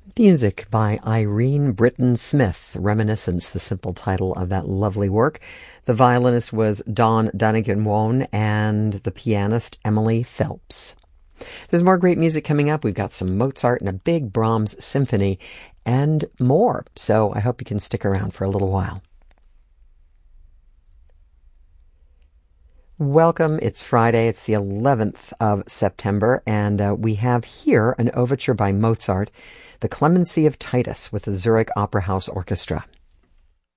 Music by Irene Britton Smith, Reminiscence, the simple title of that lovely work. The violinist was Dawn Dunnigan-Wone and the pianist Emily Phelps. There's more great music coming up. We've got some Mozart and a big Brahms symphony and more, so I hope you can stick around for a little while. Welcome. It's Friday. It's the 11th of September, and we have here an overture by Mozart, The Clemency of Titus, with the Zurich Opera House Orchestra.